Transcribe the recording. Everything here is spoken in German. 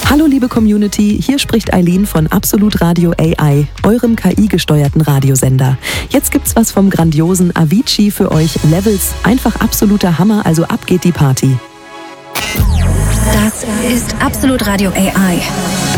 Hallo liebe Community, hier spricht Eileen von Absolut Radio AI, eurem KI-gesteuerten Radiosender. Jetzt gibt's was vom grandiosen Avicii für euch. Levels, einfach absoluter Hammer, also ab geht die Party. Das ist Absolut Radio AI.